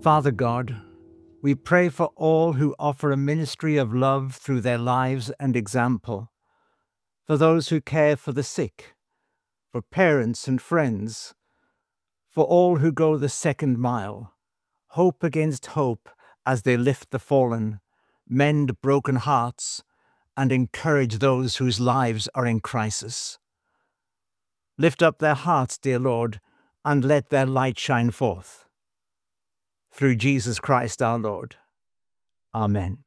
Father God, we pray for all who offer a ministry of love through their lives and example, for those who care for the sick, for parents and friends, for all who go the second mile, hope against hope as they lift the fallen, mend broken hearts, and encourage those whose lives are in crisis. Lift up their hearts, dear Lord, and let their light shine forth. Through Jesus Christ our Lord. Amen.